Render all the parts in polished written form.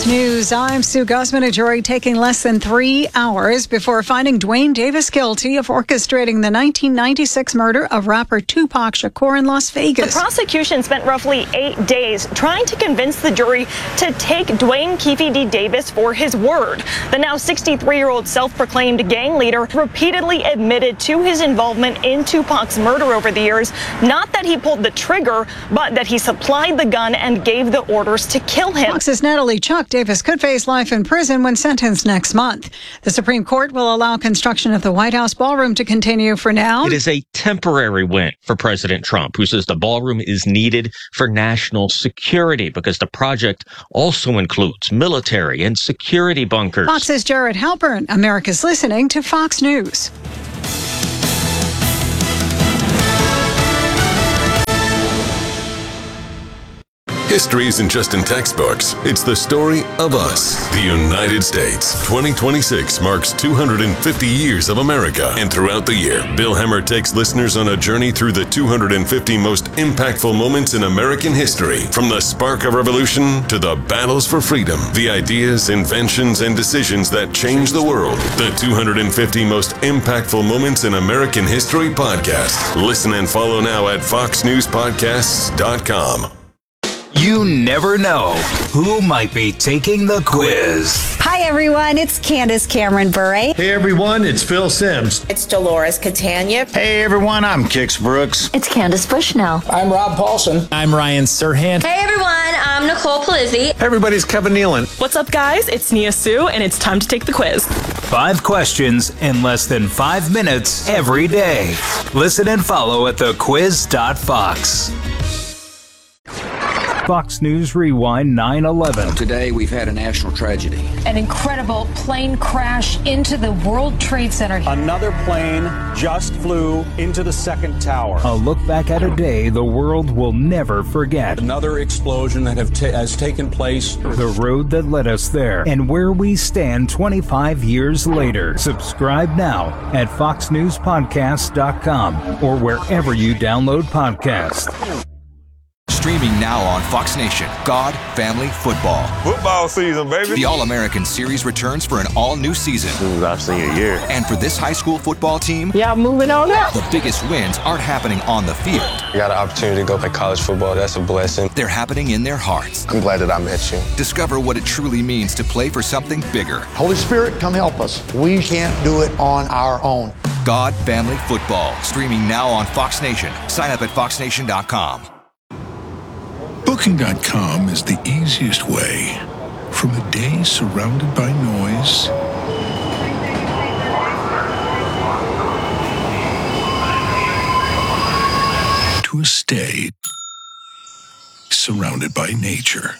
News, I'm Sue Guzman. A jury taking less than 3 hours before finding Duane Davis guilty of orchestrating the 1996 murder of rapper Tupac Shakur in Las Vegas. The prosecution spent roughly 8 days trying to convince the jury to take Duane Keffe D. Davis for his word. The now 63-year-old self-proclaimed gang leader repeatedly admitted to his involvement in Tupac's murder over the years. Not that he pulled the trigger, but that he supplied the gun and gave the orders to kill him. Fox's Natalie Chuck. Davis could face life in prison when sentenced next month. The Supreme Court will allow construction of the White House ballroom to continue for now. It is a temporary win for President Trump, who says the ballroom is needed for national security because the project also includes military and security bunkers. Fox's Jared Halpern. America's listening to Fox News. History isn't just in textbooks. It's the story of us, the United States. 2026 marks 250 years of America. And throughout the year, Bill Hemmer takes listeners on a journey through the 250 most impactful moments in American history. From the spark of revolution to the battles for freedom, the ideas, inventions, and decisions that changed the world. The 250 most impactful moments in American history podcast. Listen and follow now at foxnewspodcasts.com. You never know who might be taking the quiz. Hi, everyone. It's Candace Cameron Bure. Hey, everyone. It's Phil Sims. It's Dolores Catania. Hey, everyone. I'm Kix Brooks. It's Candace Bushnell. I'm Rob Paulson. I'm Ryan Serhant. Hey, everyone. I'm Nicole Palizzi. Hey, everybody. It's Kevin Nealon. What's up, guys? It's Nia Sue, and it's time to take the quiz. 5 questions in less than 5 minutes every day. Listen and follow at thequiz.fox. Fox News Rewind 9/11. Today we've had a national tragedy. An incredible plane crash into the World Trade Center. Another plane just flew into the second tower. A look back at a day the world will never forget. Another explosion that has taken place. The road that led us there and where we stand 25 years later. Subscribe now at foxnewspodcast.com or wherever you download podcasts. Streaming now on Fox Nation, God, Family, Football. Football season, baby. The All-American Series returns for an all-new season. This is our senior year. And for this high school football team, yeah, moving on up. The biggest wins aren't happening on the field. I got an opportunity to go play college football. That's a blessing. They're happening in their hearts. I'm glad that I met you. Discover what it truly means to play for something bigger. Holy Spirit, come help us. We can't do it on our own. God, Family, Football. Streaming now on Fox Nation. Sign up at foxnation.com. Booking.com is the easiest way from a day surrounded by noise to a stay surrounded by nature.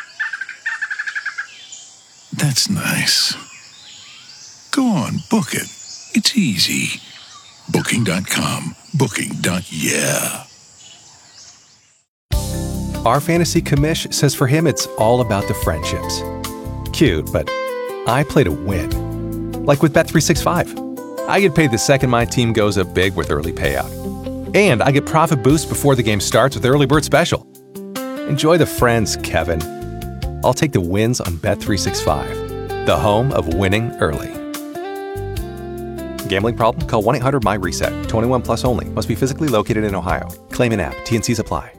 That's nice. Go on, book it. It's easy. Booking.com. Booking.yeah. Our fantasy commish says for him it's all about the friendships. Cute, but I play to win. Like with Bet365. I get paid the second my team goes up big with early payout. And I get profit boost before the game starts with Early Bird Special. Enjoy the friends, Kevin. I'll take the wins on Bet365, the home of winning early. Gambling problem? Call 1-800-MY-RESET. 21 plus only. Must be physically located in Ohio. Claim an app. T&Cs apply.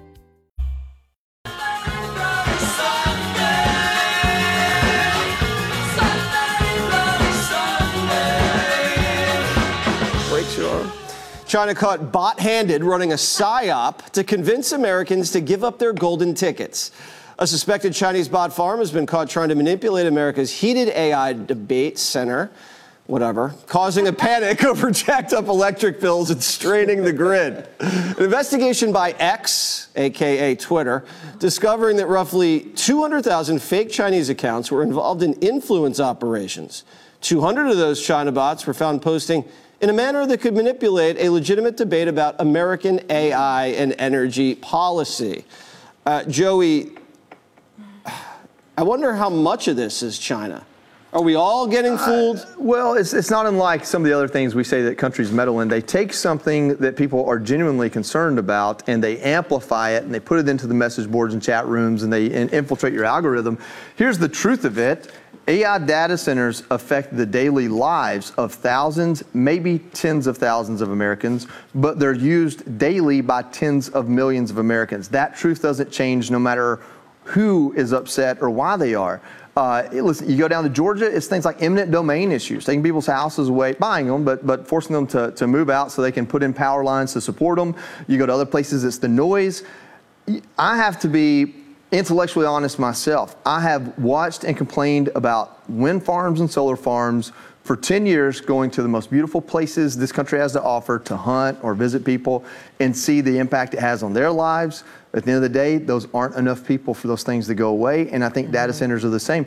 China caught bot-handed running a psyop to convince Americans to give up their golden tickets. A suspected Chinese bot farm has been caught trying to manipulate America's heated AI debate center, causing a panic over jacked up electric bills and straining the grid. An investigation by X, aka Twitter, discovering that roughly 200,000 fake Chinese accounts were involved in influence operations. 200 of those China bots were found posting in a manner that could manipulate a legitimate debate about American AI and energy policy. Joey, I wonder how much of this is China. Are we all getting fooled? Well, it's not unlike some of the other things we say that countries meddle in. They take something that people are genuinely concerned about and they amplify it and they put it into the message boards and chat rooms and they infiltrate your algorithm. Here's the truth of it. AI data centers affect the daily lives of thousands, maybe tens of thousands of Americans, but they're used daily by tens of millions of Americans. That truth doesn't change no matter who is upset or why they are. Listen, you go down to Georgia, it's things like eminent domain issues, taking people's houses away, buying them, but forcing them to move out so they can put in power lines to support them. You go to other places, it's the noise. I have to be intellectually honest myself. I have watched and complained about wind farms and solar farms for 10 years, going to the most beautiful places this country has to offer to hunt or visit people and see the impact it has on their lives. At the end of the day, those aren't enough people for those things to go away, and I think data centers are the same.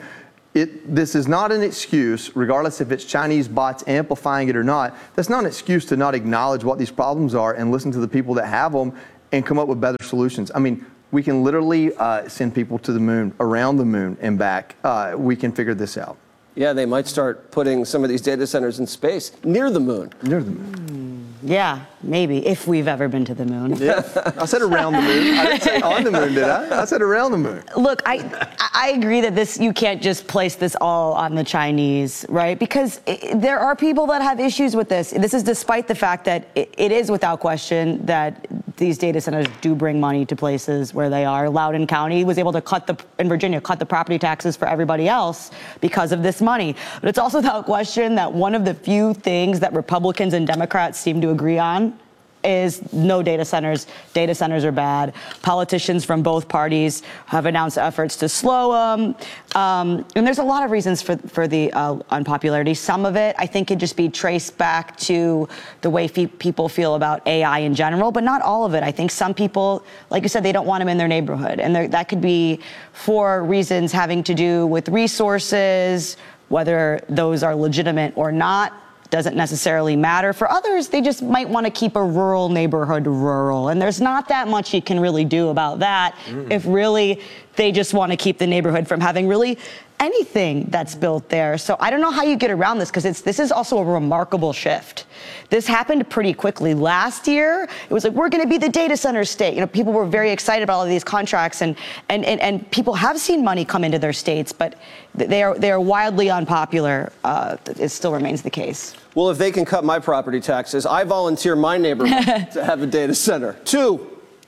This is not an excuse, regardless if it's Chinese bots amplifying it or not. That's not an excuse to not acknowledge what these problems are and listen to the people that have them and come up with better solutions. I mean, we can literally send people to the moon, around the moon and back. We can figure this out. Yeah, they might start putting some of these data centers in space, near the moon. Near the moon. Yeah, maybe, if we've ever been to the moon. Yeah, I said around the moon. I didn't say on the moon, did I? I said around the moon. Look, I agree that you can't just place this all on the Chinese, right? Because there are people that have issues with this. This is despite the fact that it is without question that these data centers do bring money to places where they are. Loudoun County was able to in Virginia, cut the property taxes for everybody else because of this money. But it's also without question that one of the few things that Republicans and Democrats seem to agree on is no data centers. Data centers are bad. Politicians from both parties have announced efforts to slow them. And there's a lot of reasons for the unpopularity. Some of it, I think, could just be traced back to the way people feel about AI in general, but not all of it. I think some people, like you said, they don't want them in their neighborhood. And that could be for reasons having to do with resources, whether those are legitimate or not. Doesn't necessarily matter. For others, they just might want to keep a rural neighborhood rural. And there's not that much you can really do about that if really they just want to keep the neighborhood from having really anything that's built there. So I don't know how you get around this, because this is also a remarkable shift. This happened pretty quickly. Last year, it was like, we're going to be the data center state. You know, people were very excited about all of these contracts, and people have seen money come into their states, but they are wildly unpopular. It still remains the case. Well, if they can cut my property taxes, I volunteer my neighborhood to have a data center. 2.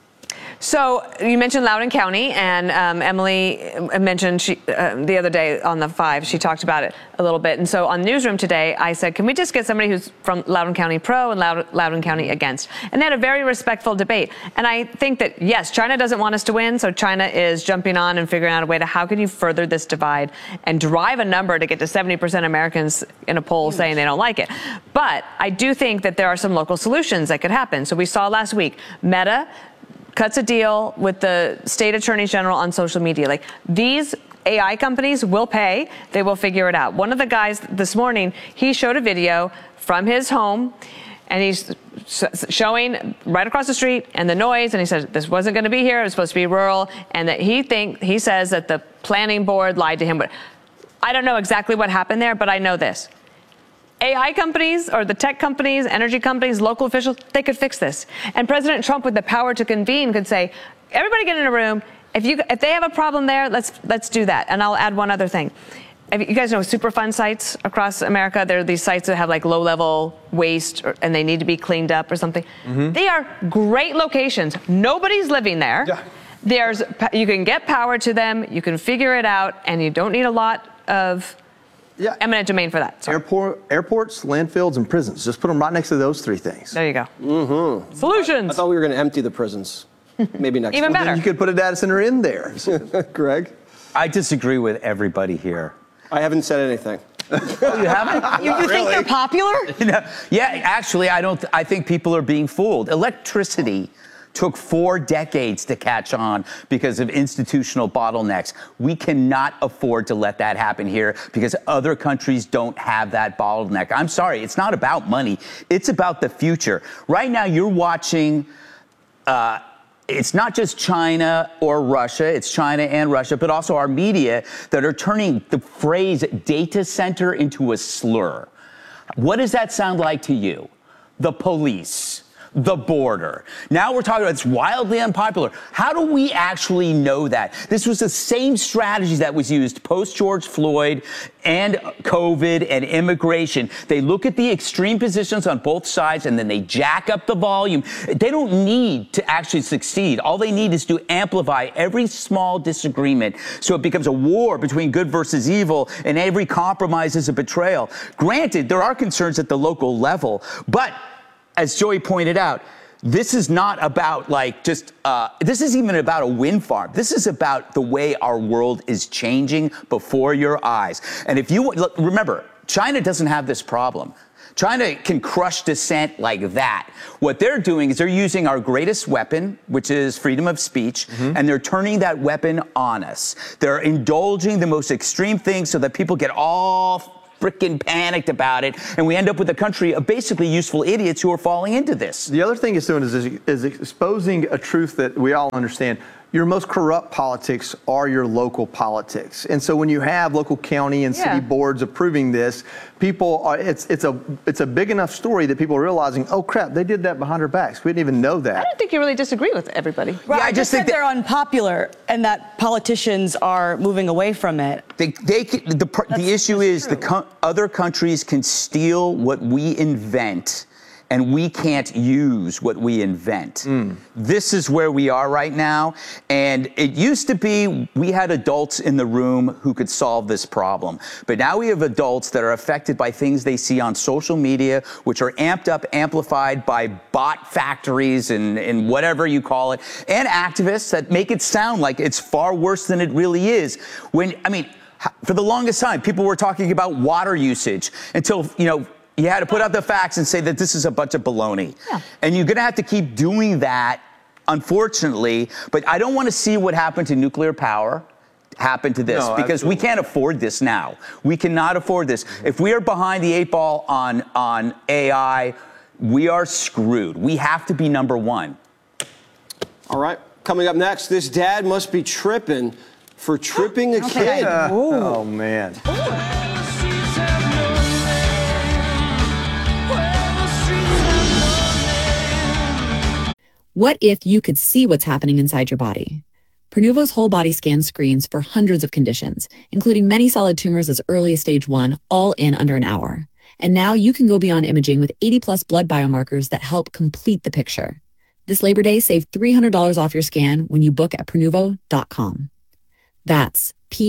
So you mentioned Loudoun County, and Emily mentioned the other day on the 5, she talked about it a little bit. And so on Newsroom today, I said, can we just get somebody who's from Loudoun County pro and Loudoun County against? And they had a very respectful debate. And I think that, yes, China doesn't want us to win, so China is jumping on and figuring out a way to how can you further this divide and drive a number to get to 70% Americans in a poll saying they don't like it. But I do think that there are some local solutions that could happen. So we saw last week, Meta cuts a deal with the state attorney general on social media. Like, these AI companies will pay. They will figure it out. One of the guys this morning, he showed a video from his home, and he's showing right across the street and the noise. And he said this wasn't going to be here. It was supposed to be rural. And that he says that the planning board lied to him. But I don't know exactly what happened there, but I know this. AI companies or the tech companies, energy companies, local officials, they could fix this. And President Trump, with the power to convene, could say, everybody get in a room. If they have a problem there, let's do that. And I'll add one other thing. You guys know Superfund sites across America? There are these sites that have like low-level waste and they need to be cleaned up or something. Mm-hmm. They are great locations. Nobody's living there. Yeah. You can get power to them. You can figure it out, and you don't need a lot of eminent domain for that. Airports, landfills, and prisons. Just put them right next to those 3 things. There you go. Mm-hmm. Solutions. I thought we were going to empty the prisons. Maybe next Even better. Then you could put a data center in there. Greg? I disagree with everybody here. I haven't said anything. Oh, you haven't? You think they're popular? Yeah, actually, I think people are being fooled. Electricity took 4 decades to catch on because of institutional bottlenecks. We cannot afford to let that happen here because other countries don't have that bottleneck. I'm sorry, it's not about money. It's about the future. Right now, you're watching it's not just China or Russia, it's China and Russia, but also our media that are turning the phrase data center into a slur. What does that sound like to you? The police, the border. Now we're talking about it's wildly unpopular. How do we actually know that? This was the same strategy that was used post-George Floyd and COVID and immigration. They look at the extreme positions on both sides and then they jack up the volume. They don't need to actually succeed. All they need is to amplify every small disagreement so it becomes a war between good versus evil and every compromise is a betrayal. Granted, there are concerns at the local level, but as Joey pointed out, this is not about this is even about a wind farm. This is about the way our world is changing before your eyes. And if you remember, China doesn't have this problem. China can crush dissent like that. What they're doing is they're using our greatest weapon, which is freedom of speech, and they're turning that weapon on us. They're indulging the most extreme things so that people get all freaking panicked about it, and we end up with a country of basically useful idiots who are falling into this. The other thing it's doing is exposing a truth that we all understand. Your most corrupt politics are your local politics. And so when you have local county and city boards approving this, people are, it's a big enough story that people are realizing, oh crap, they did that behind our backs. We didn't even know that. I don't think you really disagree with everybody. Right, I just think they're unpopular and that politicians are moving away from it. The issue is other countries can steal what we invent, and we can't use what we invent. This is where we are right now. And it used to be we had adults in the room who could solve this problem. But now we have adults that are affected by things they see on social media, which are amped up, amplified by bot factories and whatever you call it, and activists that make it sound like it's far worse than it really is. For the longest time, people were talking about water usage until, you had to put out the facts and say that this is a bunch of baloney. Yeah. And you're going to have to keep doing that, unfortunately. But I don't want to see what happened to nuclear power happen to this, because we can't afford this now. We cannot afford this. If we are behind the 8 ball on AI, we are screwed. We have to be number one. All right. Coming up next, this dad must be tripping for tripping a kid. Oh, man. What if you could see what's happening inside your body? Prenuvo's whole body scan screens for hundreds of conditions, including many solid tumors as early as stage 1, all in under an hour. And now you can go beyond imaging with 80-plus blood biomarkers that help complete the picture. This Labor Day, save $300 off your scan when you book at Prenuvo.com. That's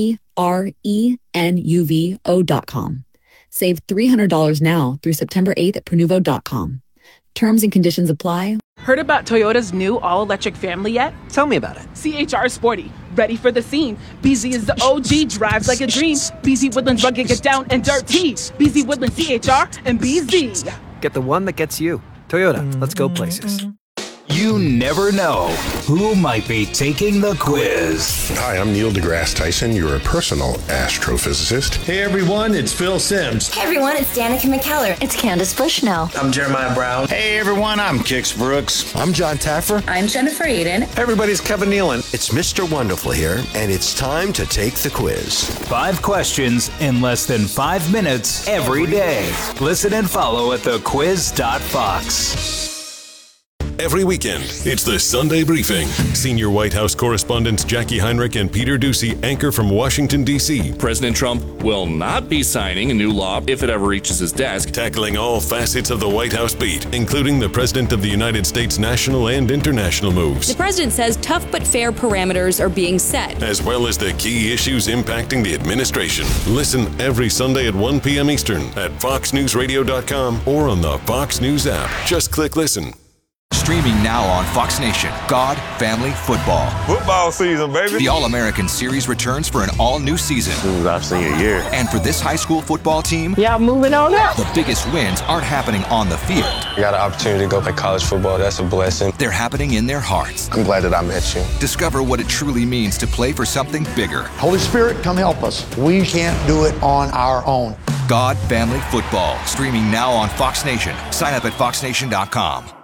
Prenuvo.com. Save $300 now through September 8th at Prenuvo.com. Terms and conditions apply. Heard about Toyota's new all-electric family yet? Tell me about it. CHR Sporty, ready for the scene. BZ is the OG, drives like a dream. BZ Woodlands rugged, get down and dirty. BZ Woodlands CHR and BZ. Get the one that gets you. Toyota, let's go places. You never know who might be taking the quiz. Hi, I'm Neil deGrasse Tyson, your personal astrophysicist. Hey everyone, it's Phil Simms. Hey everyone, it's Danica McKellar. It's Candace Bushnell. I'm Jeremiah Brown. Hey everyone, I'm Kix Brooks. I'm John Taffer. I'm Jennifer Aiden. Hey everybody, it's Kevin Nealon. It's Mr. Wonderful here, and it's time to take the quiz. 5 questions in less than 5 minutes every day. Listen and follow at thequiz.fox. Every weekend, it's the Sunday Briefing. Senior White House correspondents Jackie Heinrich and Peter Doocy anchor from Washington, D.C. President Trump will not be signing a new law if it ever reaches his desk. Tackling all facets of the White House beat, including the President of the United States' national and international moves. The president says tough but fair parameters are being set, as well as the key issues impacting the administration. Listen every Sunday at 1 p.m. Eastern at FoxNewsRadio.com or on the Fox News app. Just click listen. Streaming now on Fox Nation, God, Family, Football. Football season, baby. The All-American Series returns for an all-new season. This is our senior year. And for this high school football team, yeah, moving on up. The biggest wins aren't happening on the field. I got an opportunity to go play college football. That's a blessing. They're happening in their hearts. I'm glad that I met you. Discover what it truly means to play for something bigger. Holy Spirit, come help us. We can't do it on our own. God, Family, Football. Streaming now on Fox Nation. Sign up at FoxNation.com.